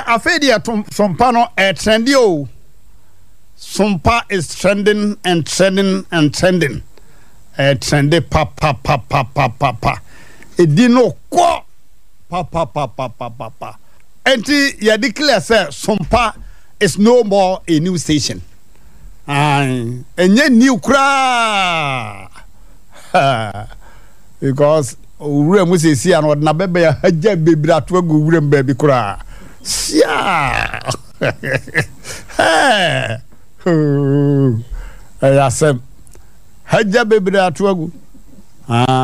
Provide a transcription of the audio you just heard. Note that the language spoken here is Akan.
afedi sompa no trendy o. Sompa is trending and trending and trending. Trendy pa. Edi no kwa pa. Enti ya declare say Sompa is no more a new station. Enye new kra. Because ure mu sesi an na bebe ya haja bebri ato agu ure mbabi kra. Sia. Ayasem haja bebri ato agu.